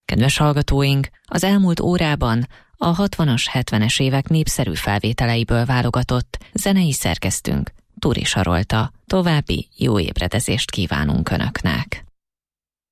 Kedves hallgatóink, az elmúlt órában a 60-as, 70-es évek népszerű felvételeiből válogatott zenei szerkesztőnk Turi Sarolta. További jó ébredezést kívánunk Önöknek!